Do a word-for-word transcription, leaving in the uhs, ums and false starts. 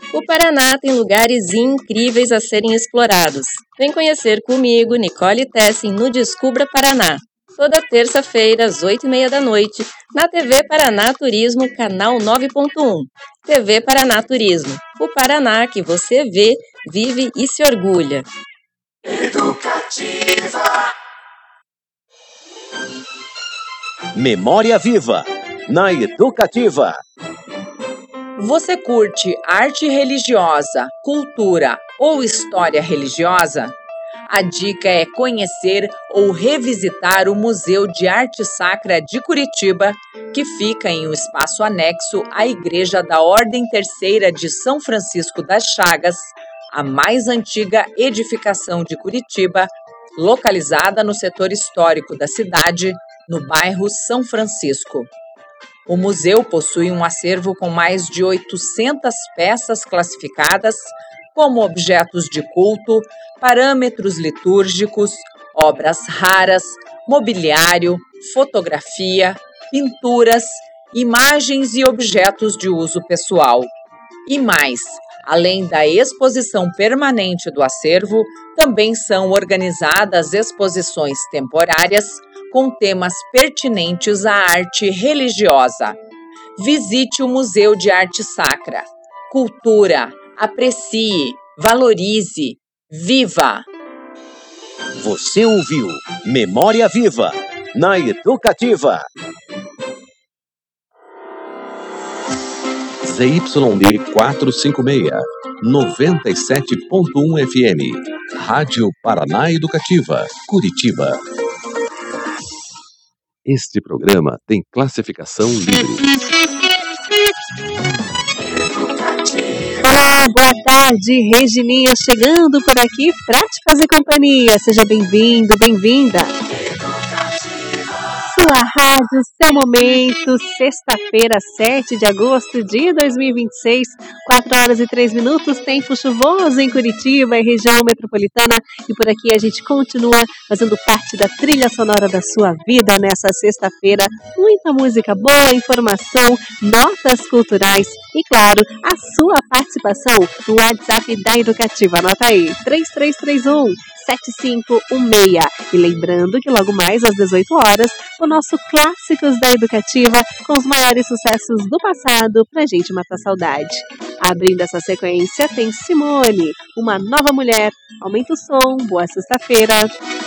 O Paraná tem lugares incríveis a serem explorados. Vem conhecer comigo, Nicole Tessin, no Descubra Paraná. Toda terça-feira, às oito e meia da noite, na T V Paraná Turismo, canal nove ponto um. T V Paraná Turismo. O Paraná que você vê, vive e se orgulha. Educativa. Memória Viva, na Educativa. Você curte arte religiosa, cultura ou história religiosa? A dica é conhecer ou revisitar o Museu de Arte Sacra de Curitiba, que fica em um espaço anexo à Igreja da Ordem Terceira de São Francisco das Chagas, a mais antiga edificação de Curitiba, localizada no setor histórico da cidade, no bairro São Francisco. O museu possui um acervo com mais de oitocentas peças classificadas como objetos de culto, parâmetros litúrgicos, obras raras, mobiliário, fotografia, pinturas, imagens e objetos de uso pessoal. E mais, além da exposição permanente do acervo, também são organizadas exposições temporárias com temas pertinentes à arte religiosa. Visite o Museu de Arte Sacra. Cultura, aprecie, valorize, viva! Você ouviu Memória Viva, na Educativa. Z Y D quatrocentos e cinquenta e seis, noventa e sete ponto um F M. Rádio Paraná Educativa, Curitiba. Este programa tem classificação livre. Olá, boa tarde, Regininha chegando por aqui para te fazer companhia. Seja bem-vindo, bem-vinda. Sua rádio, seu momento, sexta-feira, sete de agosto de dois mil e vinte e seis, quatro horas e três minutos, tempo chuvoso em Curitiba e região metropolitana. E por aqui a gente continua fazendo parte da trilha sonora da sua vida nessa sexta-feira. Muita música boa, informação, notas culturais e, claro, a sua participação no WhatsApp da Educativa. Anota aí, três três três um, sete cinco um seis. E lembrando que logo mais às dezoito horas, o nosso Clássicos da Educativa com os maiores sucessos do passado pra gente matar saudade. Abrindo essa sequência tem Simone, Uma Nova Mulher. Aumenta o som, boa sexta-feira.